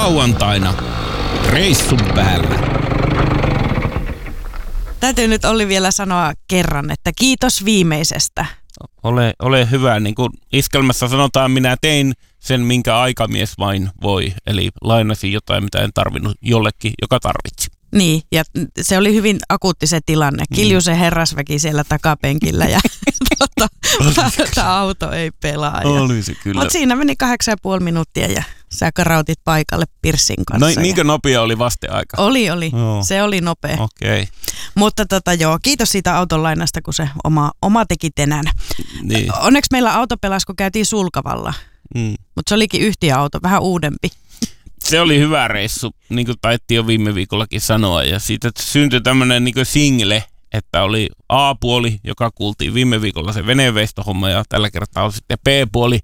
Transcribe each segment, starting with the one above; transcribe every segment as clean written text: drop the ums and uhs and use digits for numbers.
lauantaina reissun päällä. Täytyy nyt Olli vielä sanoa kerran, että kiitos viimeisestä. Ole hyvä, niin kuin iskelmässä sanotaan, minä tein sen, minkä aikamies vain voi. Eli lainasin jotain, mitä en tarvinnut jollekin, joka tarvitsi. Niin, ja se oli hyvin akuutti se tilanne. Kiljusen herrasväki siellä takapenkillä ja auto ei pelaa. Oli se kyllä. Mutta siinä meni 8,5 minuuttia ja sä karautit paikalle Pirssin kanssa. No niinkö nopea oli vasteaika? Oli. Oh. Se oli nopea. Okei. Okay. Mutta kiitos siitä auton lainasta, kun se oma teki tänään. Niin. Onneksi meillä auto pelasi, kun käytiin Sulkavalla. Mutta se olikin yhtiöauto, vähän uudempi. Se oli hyvä reissu, niin kuin taittiin jo viime viikollakin sanoa. Ja siitä syntyi tämmöinen niin kuin single, että oli A-puoli, joka kuultiin viime viikolla se veneenveistohomma, ja tällä kertaa on sitten B-puoli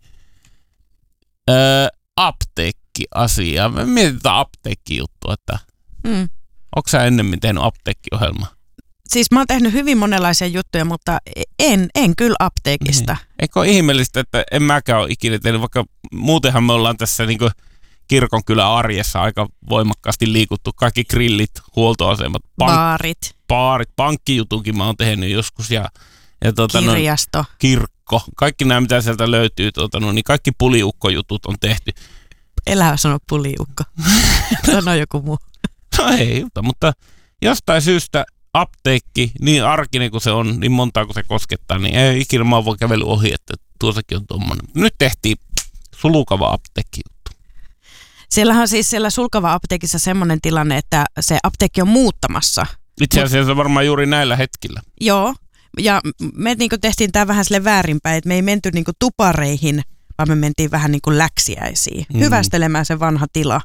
apteekki-asia. Me mietitään apteekki-juttua, että onko sä ennemmin tehnyt apteekkiohjelmaa? Siis mä oon tehnyt hyvin monenlaisia juttuja, mutta en kyllä apteekista. Eikö ole ihmeellistä, että en mäkään ole ikinä tehnyt, vaikka muutenhan me ollaan tässä niin kuin kirkonkylän arjessa aika voimakkaasti liikuttu. Kaikki grillit, huoltoasemat, baarit, pankkijutunkin mä oon tehnyt joskus. Ja kirjasto. Kirkko. Kaikki nämä, mitä sieltä löytyy, niin kaikki puliukkojutut on tehty. Elää sano puliukko. Sano joku muu. No ei, mutta jostain syystä apteekki, niin arkinen kuin se on, niin montaa kuin se koskettaa, niin ei ikinä mä voi kävely ohi, että tuossakin on tuommoinen. Nyt tehtiin Sulkava apteekki. Siellähän on siis siellä Sulkava-apteekissa semmoinen tilanne, että se apteekki on muuttamassa. Itse asiassa varmaan juuri näillä hetkillä. Joo, ja me niinku tehtiin tämä vähän sille väärinpäin, että me ei menty niinku tupareihin, vaan me mentiin vähän niinku läksiäisiin. Hyvästelemään se vanha tila.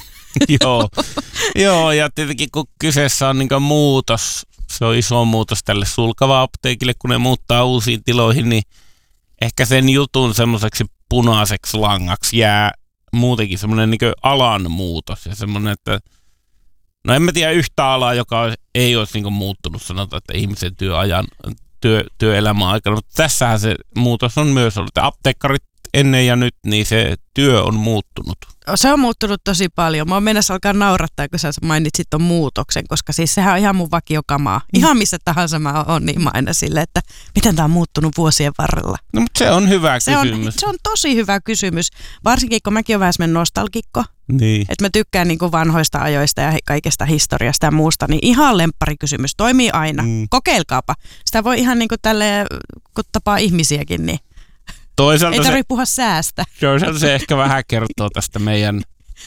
Joo, ja tietenkin kun kyseessä on niinku muutos, se on iso muutos tälle Sulkava-apteekille, kun ne muuttaa uusiin tiloihin, niin ehkä sen jutun semmoiseksi punaiseksi langaksi jää muutenkin semmoinen niin alan muutos ja semmoinen, että no en mä tiedä yhtä alaa, joka ei olisi niin muuttunut, sanotaan, että ihmisen työelämän aikana, mutta tässähän se muutos on myös ollut, että apteekkarit ennen ja nyt, niin se työ on muuttunut. Se on muuttunut tosi paljon. Mä oon mennessä alkaa naurattaa, kun sä mainitsit ton muutoksen, koska siis sehän on ihan mun vakiokamaa. Ihan missä tahansa mä oon, niin mä aina silleen, että miten tää on muuttunut vuosien varrella. No mutta se on hyvä kysymys. Se on tosi hyvä kysymys, varsinkin kun mäkin oon vähän semmoinen nostalgikko. Niin. Että mä tykkään niinku vanhoista ajoista ja kaikesta historiasta ja muusta, niin ihan lempparikysymys. Toimii aina. Kokeilkaapa. Sitä voi ihan niinku tälleen, kun tapaa ihmisiäkin, niin toisaalta ei tarvitse puhua säästä. Toisaalta se ehkä vähän kertoo tästä meidän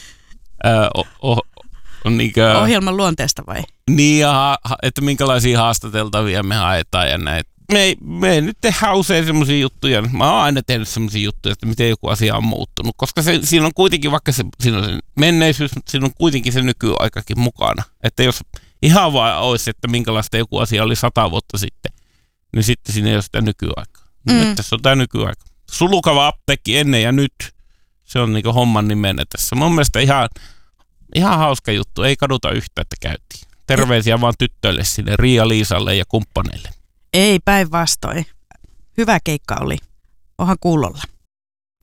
ohjelman luonteesta vai? Niin, että minkälaisia haastateltavia me haetaan ja näin. Me ei nyt tehdä usein semmoisia juttuja. Mä oon aina tehnyt semmoisia juttuja, että miten joku asia on muuttunut. Koska siinä on kuitenkin, vaikka siinä on se menneisyys, siinä on kuitenkin se nykyaikakin mukana. Että jos ihan vaan olisi, että minkälaista joku asia oli 100 vuotta sitten, niin sitten siinä ei ole sitä nykyaikaa. Nyt tässä on tämä nykyaika. Sulkava apteekki ennen ja nyt. Se on niinku homman nimenä tässä. Mun mielestä ihan hauska juttu. Ei kaduta yhtä, että käytiin. Terveisiä vaan tyttöille sinne, Riia-Liisalle ja kumppaneille. Ei päinvastoin. Hyvä keikka oli. Onhan kuulolla.